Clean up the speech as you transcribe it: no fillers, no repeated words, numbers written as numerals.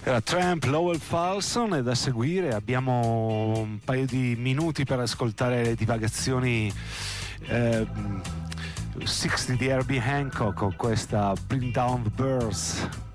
Era Tramp, Lowell Fulson, e da seguire abbiamo un paio di minuti per ascoltare le divagazioni 60 di Herbie Hancock con questa Bring Down the Birds.